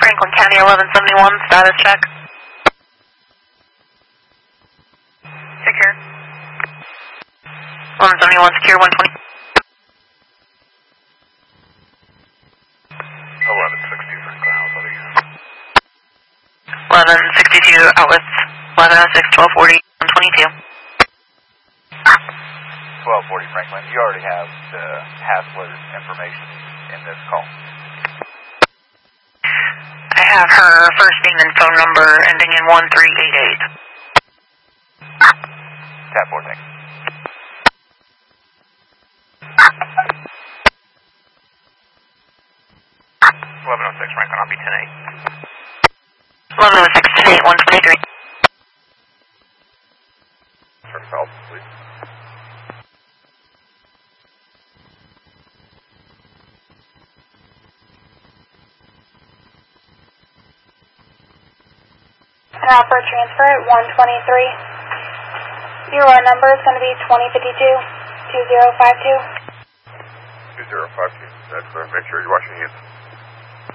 Franklin County 1171, status check. Secure. 1171, secure 120. 1162 Franklin, what are you? 1162 outlets, 1106, 1240, 122. 1240 Franklin, you already have the Hassler information in this call. I have her first name and phone number ending in 1388. Tap 4, thanks. 1106 Franklin, I'll be 10-8. 1106, 123. Turn south, please. Now for transfer at 123. Your number is going to be 2052-2052. 2052, that's make sure you're watching it.